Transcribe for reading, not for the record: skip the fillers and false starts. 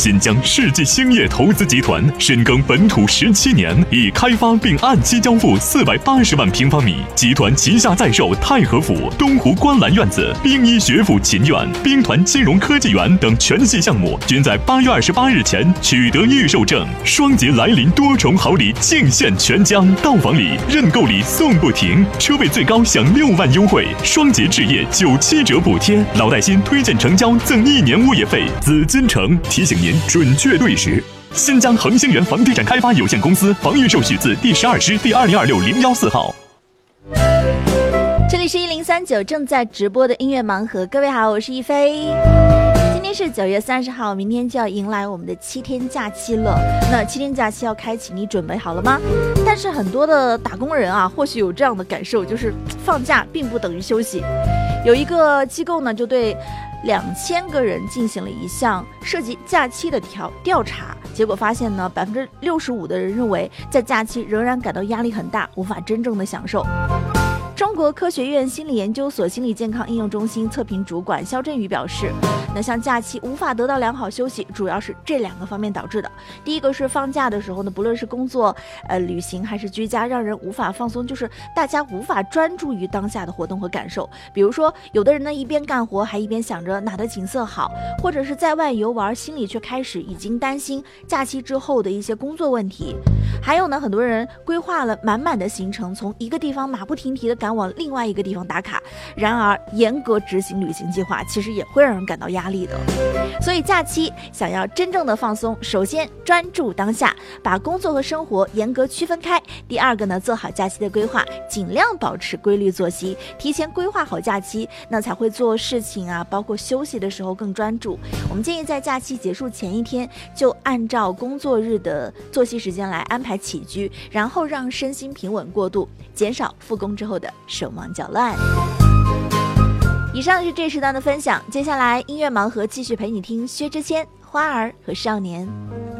新疆世纪兴业投资集团深耕本土17年，已开发并按期交付480万平方米。集团旗下在售太和府、东湖观澜院子、兵医学府秦院、兵团金融科技园等全系项目，均在8月28日前取得预售证。双节来临，多重好礼尽现全疆，到访礼、认购礼送不停，车位最高享6万优惠，双节置业97折补贴，老带新推荐成交赠1年物业费。紫金城提醒您准确对时。新疆恒星源房地产开发有限公司房预售许字第12支第2026-014号。 这里是1039正在直播的音乐盲盒，各位好，我是一菲。今天是9月30号，明天就要迎来我们的7天假期了。那7天假期要开启，你准备好了吗？但是很多的打工人啊，或许有这样的感受，就是放假并不等于休息。有一个机构呢，就对2000个人进行了一项涉及假期的调查，结果发现呢，65%的人认为在假期仍然感到压力很大，无法真正的享受。中国科学院心理研究所心理健康应用中心测评主管肖振宇表示，那像假期无法得到良好休息，主要是这2个方面导致的。第一个是放假的时候呢，不论是工作、旅行还是居家，让人无法放松，就是大家无法专注于当下的活动和感受。比如说，有的人呢一边干活还一边想着哪的景色好，或者是在外游玩，心里却开始已经担心假期之后的一些工作问题。还有呢，很多人规划了满满的行程，从一个地方马不停蹄的赶往另外一个地方打卡，然而严格执行旅行计划其实也会让人感到压力的。所以假期想要真正的放松，首先专注当下，把工作和生活严格区分开。第二个呢，做好假期的规划，尽量保持规律作息，提前规划好假期，那才会做事情啊，包括休息的时候更专注。我们建议在假期结束前一天就按照工作日的作息时间来安排起居，然后让身心平稳过渡，减少复工之后的手忙脚乱。以上是这时段的分享，接下来音乐盲盒继续陪你听薛之谦《花儿和少年》。